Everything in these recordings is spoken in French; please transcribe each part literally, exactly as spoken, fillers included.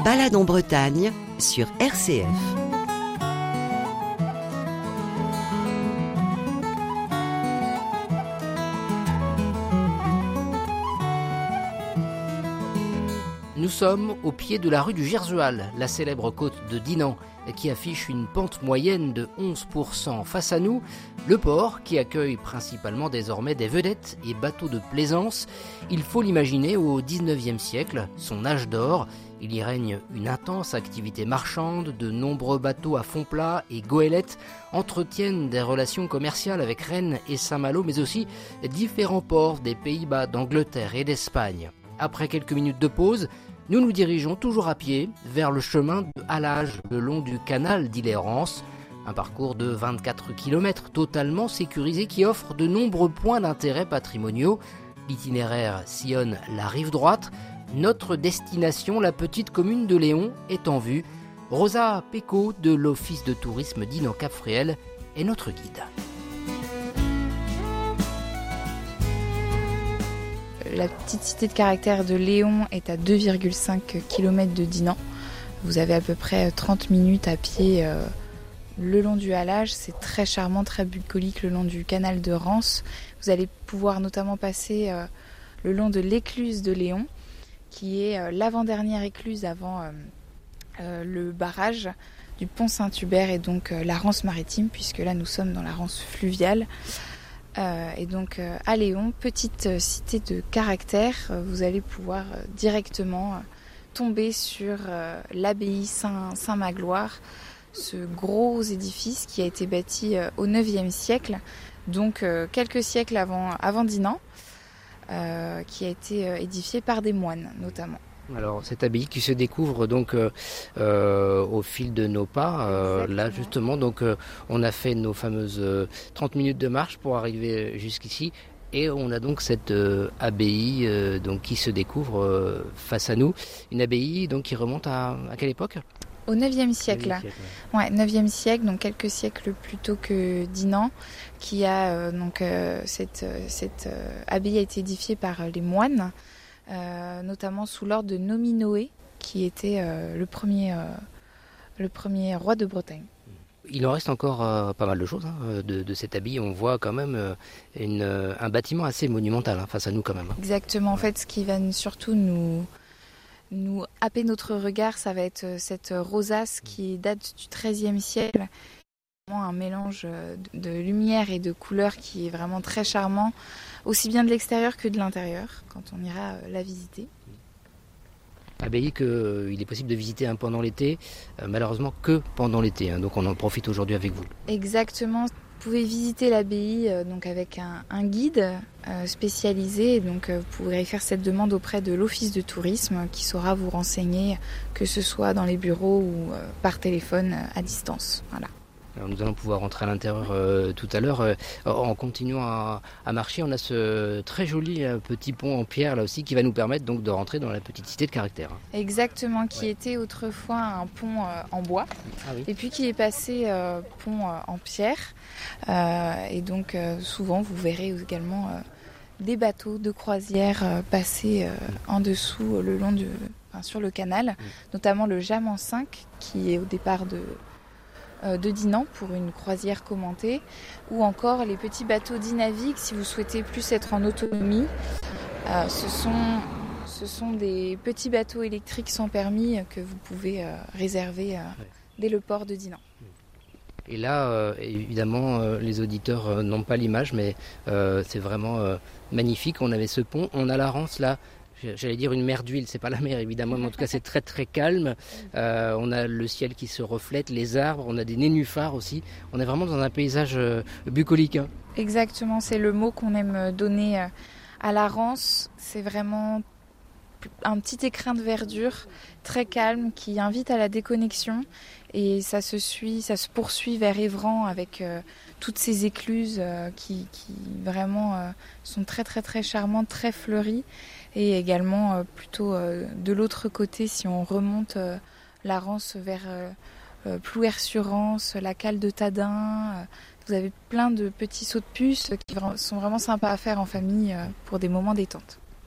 Balade en Bretagne sur R C F. Nous sommes au pied de la rue du Gerzeal, la célèbre côte de Dinan, qui affiche une pente moyenne de onze pour cent. Face à nous, le port, qui accueille principalement désormais des vedettes et bateaux de plaisance. Il faut l'imaginer au dix-neuvième siècle, son âge d'or. Il y règne une intense activité marchande, de nombreux bateaux à fond plat et goélettes entretiennent des relations commerciales avec Rennes et Saint-Malo, mais aussi différents ports des Pays-Bas, d'Angleterre et d'Espagne. Après quelques minutes de pause, nous nous dirigeons toujours à pied vers le chemin de halage le long du canal d'Île-et-Rance, un parcours de vingt-quatre kilomètres totalement sécurisé qui offre de nombreux points d'intérêt patrimoniaux. L'itinéraire sillonne la rive droite. Notre destination, la petite commune de Léon, est en vue. Rosa Pécaud de l'Office de tourisme Dinan-Cap-Fréhel est notre guide. La petite cité de caractère de Léon est à deux virgule cinq kilomètres de Dinan. Vous avez à peu près trente minutes à pied euh, le long du halage. C'est très charmant, très bucolique le long du canal de Rance. Vous allez pouvoir notamment passer euh, le long de l'écluse de Léon, qui est euh, l'avant-dernière écluse avant euh, euh, le barrage du pont Saint-Hubert et donc euh, la Rance maritime, puisque là nous sommes dans la Rance fluviale. Euh, et donc euh, à Léon, petite euh, cité de caractère, euh, vous allez pouvoir euh, directement euh, tomber sur euh, l'abbaye Saint, Saint-Magloire, ce gros édifice qui a été bâti euh, au neuvième siècle, donc euh, quelques siècles avant, avant Dinan, euh, qui a été euh, édifié par des moines notamment. Alors cette abbaye qui se découvre donc euh, euh, au fil de nos pas, euh, là justement, donc euh, on a fait nos fameuses euh, trente minutes de marche pour arriver jusqu'ici et on a donc cette euh, abbaye euh, donc qui se découvre euh, face à nous, une abbaye donc qui remonte à, à quelle époque ? Au neuvième siècle, neuvième siècle ouais. Ouais, neuvième siècle, donc quelques siècles plus tôt que Dinan, qui a euh, donc euh, cette, cette euh, abbaye a été édifiée par les moines. Euh, notamment sous l'ordre de Nominoé, qui était euh, le, premier, euh, le premier roi de Bretagne. Il en reste encore euh, pas mal de choses hein, de, de cette abbaye. On voit quand même euh, une, euh, un bâtiment assez monumental hein, face à nous quand même. Exactement, en fait ce qui va surtout nous, nous happer notre regard, ça va être cette rosace qui date du treizième siècle. Un mélange de lumière et de couleurs qui est vraiment très charmant, aussi bien de l'extérieur que de l'intérieur, quand on ira la visiter. Abbaye qu'il euh, est possible de visiter hein, pendant l'été, euh, malheureusement que pendant l'été, hein, donc on en profite aujourd'hui avec vous. Exactement, vous pouvez visiter l'abbaye euh, donc avec un, un guide euh, spécialisé, donc euh, vous pourrez faire cette demande auprès de l'Office de tourisme qui saura vous renseigner, que ce soit dans les bureaux ou euh, par téléphone euh, à distance. Voilà. Alors nous allons pouvoir rentrer à l'intérieur euh, tout à l'heure. Euh, en continuant à, à marcher, on a ce très joli euh, petit pont en pierre là aussi qui va nous permettre donc de rentrer dans la petite cité de caractère. Exactement, qui ouais. était autrefois un pont euh, en bois ah, oui. et puis qui est passé euh, pont euh, en pierre. Euh, et donc euh, souvent vous verrez également euh, des bateaux de croisière euh, passer euh, en dessous euh, le long de, enfin, sur le canal, mmh. notamment le Jaman cinq qui est au départ de de Dinan pour une croisière commentée, ou encore les petits bateaux Dinavig si vous souhaitez plus être en autonomie. Euh, ce sont, ce sont des petits bateaux électriques sans permis que vous pouvez euh, réserver euh, ouais. dès le port de Dinan. Et là, euh, évidemment, euh, les auditeurs euh, n'ont pas l'image, mais euh, c'est vraiment euh, magnifique. On avait ce pont, on a la Rance là. J'allais dire une mer d'huile, c'est pas la mer évidemment, mais en tout cas c'est très très calme. Euh, on a le ciel qui se reflète, les arbres, on a des nénuphars aussi. On est vraiment dans un paysage euh, bucolique. Hein. Exactement, c'est le mot qu'on aime donner à la Rance. C'est vraiment un petit écrin de verdure très calme qui invite à la déconnexion et ça se suit, ça se poursuit vers Évran avec euh, toutes ces écluses euh, qui, qui vraiment euh, sont très très très charmantes, très fleuries. Et également euh, plutôt euh, de l'autre côté, si on remonte euh, la Rance vers euh, euh, Plouer-sur-Rance, la cale de Tadin, euh, vous avez plein de petits sauts de puce qui sont vraiment sympas à faire en famille euh, pour des moments détente.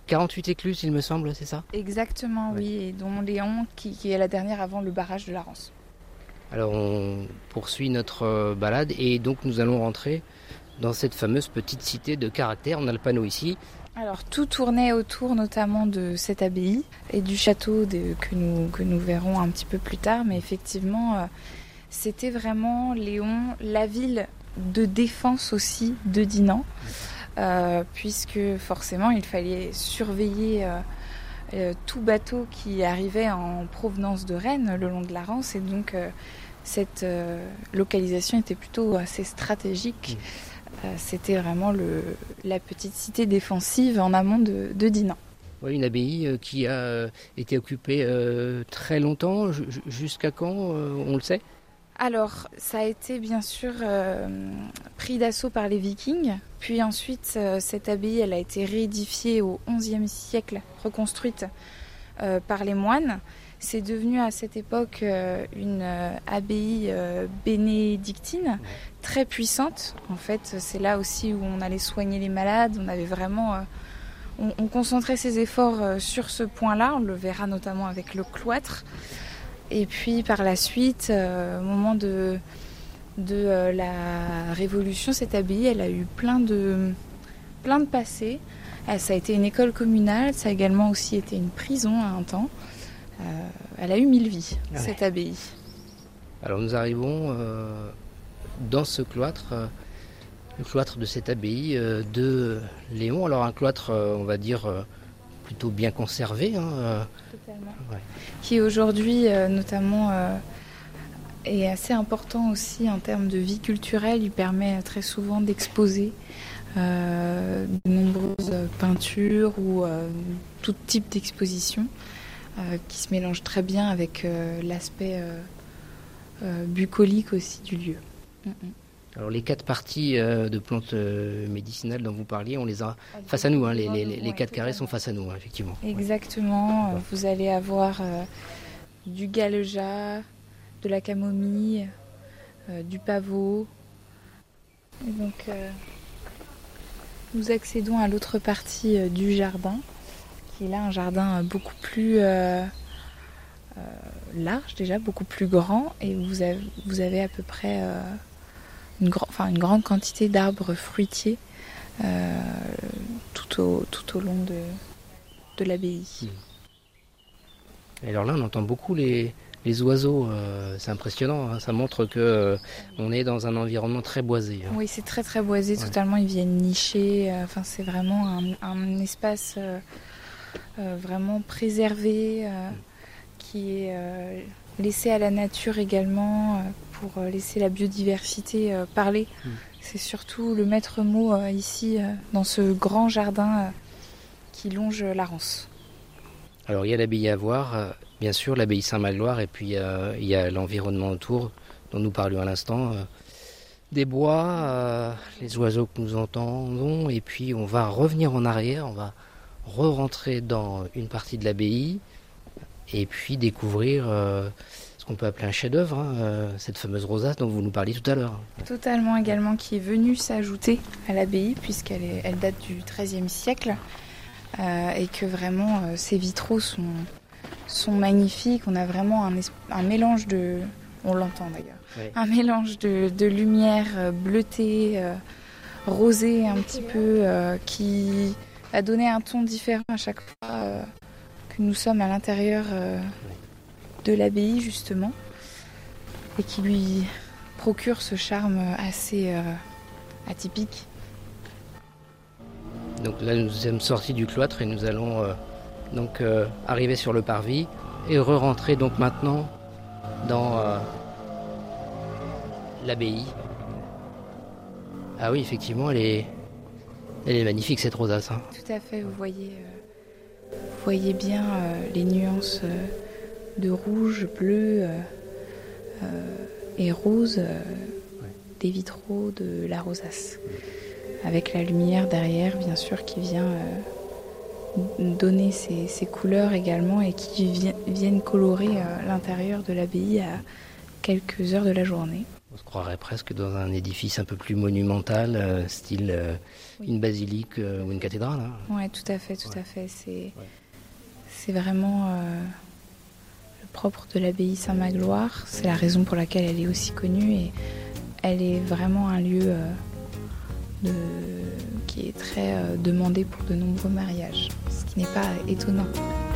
quarante-huit écluses, il me semble, c'est ça ? Exactement, Ouais. oui, et dont Léon, qui, qui est la dernière avant le barrage de la Rance. Alors on poursuit notre euh, balade et donc nous allons rentrer dans cette fameuse petite cité de caractère. On a le panneau ici. Alors tout tournait autour notamment de cette abbaye et du château de- que, nous, que nous verrons un petit peu plus tard, mais effectivement euh, c'était vraiment, Léon, la ville de défense aussi de Dinan, euh, puisque forcément il fallait surveiller euh, euh, tout bateau qui arrivait en provenance de Rennes le long de la Rance, et donc euh, cette euh, localisation était plutôt assez stratégique. Euh, c'était vraiment le, la petite cité défensive en amont de, de Dinan. Oui, une abbaye euh, qui a euh, été occupée euh, très longtemps. Ju- ju- jusqu'à quand, euh, on le sait ? Alors, ça a été bien sûr euh, pris d'assaut par les Vikings, puis ensuite euh, cette abbaye elle a été réédifiée au onzième siècle, reconstruite euh, par les moines. C'est devenu à cette époque euh, une euh, abbaye euh, bénédictine, très puissante. En fait, c'est là aussi où on allait soigner les malades. On avait vraiment, euh, on, on concentrait ses efforts euh, sur ce point-là. On le verra notamment avec le cloître. Et puis par la suite, euh, au moment de, de euh, la Révolution, cette abbaye, elle a eu plein de, plein de passés. Elle, ça a été une école communale, ça a également aussi été une prison à un temps. Euh, elle a eu mille vies, Ah ouais. cette abbaye. Alors nous arrivons euh, dans ce cloître, euh, le cloître de cette abbaye euh, de Léon. Alors un cloître, euh, on va dire, euh, plutôt bien conservé. Hein, euh, Totalement. ouais. Qui aujourd'hui, euh, notamment, euh, est assez important aussi en termes de vie culturelle. Il permet très souvent d'exposer euh, de nombreuses peintures ou euh, tout type d'exposition euh, qui se mélangent très bien avec euh, l'aspect euh, euh, bucolique aussi du lieu. Mm-mm. Alors les quatre parties euh, de plantes euh, médicinales dont vous parliez, on les a face à nous. Hein, les, les- les- les Ouais, quatre carrés totalement. sont face à nous, hein, effectivement. Ouais. Exactement. D'accord. Vous allez avoir euh, du galejas, de la camomille, euh, du pavot. Et donc, euh, nous accédons à l'autre partie euh, du jardin, qui est là un jardin euh, beaucoup plus euh, euh, large déjà, beaucoup plus grand, et vous avez, vous avez à peu près euh, une, gr- enfin, une grande quantité d'arbres fruitiers euh, tout, au, tout au long de, de l'abbaye. Et alors là, on entend beaucoup les, les oiseaux. euh, c'est impressionnant. Hein, ça montre que euh, on est dans un environnement très boisé. Hein. Oui, c'est très très boisé, Ouais. totalement. Ils viennent nicher. euh, Enfin, c'est vraiment un, un espace euh, euh, vraiment préservé, euh, qui est euh, laissé à la nature également, euh, pour euh, laisser la biodiversité euh, parler. Mm. C'est surtout le maître mot euh, ici, euh, dans ce grand jardin euh, qui longe la Rance. Alors il y a l'abbaye à voir, euh, bien sûr, l'abbaye Saint-Magloire, et puis euh, il y a l'environnement autour dont nous parlions à l'instant. euh, des bois, euh, les oiseaux que nous entendons, et puis on va revenir en arrière, on va re-rentrer dans une partie de l'abbaye, et puis découvrir euh, ce qu'on peut appeler un chef-d'œuvre, hein, euh, cette fameuse rosace dont vous nous parliez tout à l'heure. Totalement également, qui est venue s'ajouter à l'abbaye, puisqu'elle est, elle date du treizième siècle, euh, et que vraiment euh, ces vitraux sont, sont magnifiques. On a vraiment un, es- un mélange de... On l'entend d'ailleurs. Ouais. Un mélange de, de lumière euh, bleutée, euh, rosée un petit peu, euh, qui a donné un ton différent à chaque fois euh, que nous sommes à l'intérieur euh, de l'abbaye justement, et qui lui procure ce charme assez euh, atypique. Donc là, nous sommes sortis du cloître et nous allons euh, donc euh, arriver sur le parvis et re-rentrer donc maintenant dans euh, l'abbaye. Ah oui, effectivement, elle est, elle est magnifique cette rosace. Hein. Tout à fait, vous voyez, euh, vous voyez bien euh, les nuances euh, de rouge, bleu euh, euh, et rose euh, des vitraux de la rosace. Avec la lumière derrière, bien sûr, qui vient euh, donner ces, ces couleurs également, et qui vi- viennent colorer euh, l'intérieur de l'abbaye à quelques heures de la journée. On se croirait presque dans un édifice un peu plus monumental, euh, style euh, Oui. une basilique euh, ou une cathédrale. Hein. Oui, tout à fait, tout Ouais. à fait. C'est, Ouais. c'est vraiment euh, le propre de l'abbaye Saint-Magloire. C'est la raison pour laquelle elle est aussi connue et elle est vraiment un lieu euh, de, qui est très euh, demandé pour de nombreux mariages, ce qui n'est pas étonnant.